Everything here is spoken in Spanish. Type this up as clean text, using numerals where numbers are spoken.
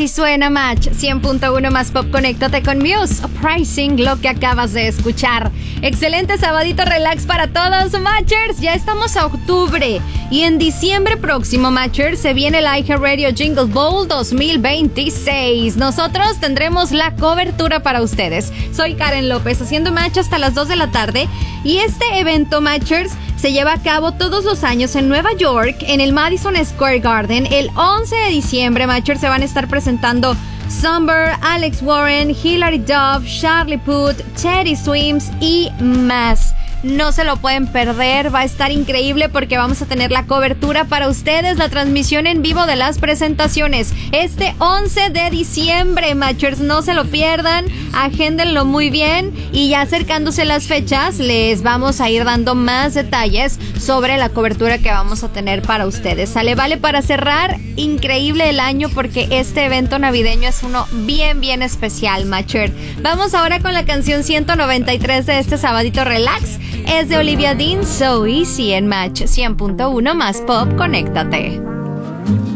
Así suena Match 100.1 más pop. Conéctate con Muse, Pricing, lo que acabas de escuchar. Excelente sabadito relax para todos, Matchers. Ya estamos a octubre y en diciembre próximo, Matchers, se viene el iHeartRadio Jingle Bowl 2026. Nosotros tendremos la cobertura para ustedes. Soy Karen López, haciendo Match hasta las 2 de la tarde. Y este evento, Matchers, se lleva a cabo todos los años en Nueva York, en el Madison Square Garden. El 11 de diciembre, Matchers, se van a estar presentando Summer, Alex Warren, Hilary Duff, Charlie Puth, Teddy Swims y más. No se lo pueden perder, va a estar increíble porque vamos a tener la cobertura para ustedes, la transmisión en vivo de las presentaciones este 11 de diciembre, Matchers, no se lo pierdan, agéndenlo muy bien y ya acercándose las fechas les vamos a ir dando más detalles sobre la cobertura que vamos a tener para ustedes. Sale, vale, para cerrar, increíble el año porque este evento navideño es uno bien especial, Matcher. Vamos ahora con la canción 193 de este sabadito relax. Es de Olivia Dean, So Easy en Match 100.1 más pop. Conéctate.